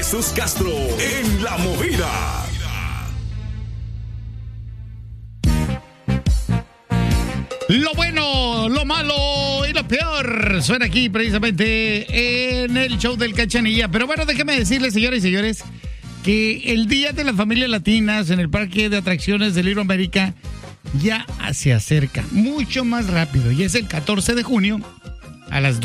Jesús Castro en La Movida. Lo bueno, lo malo y lo peor suena aquí precisamente en el show del Cachanilla. Pero bueno, déjenme decirles, señores y señores, que el Día de las Familias Latinas en el Parque de Atracciones de Little América ya se acerca mucho más rápido. Y es el 14 de junio a las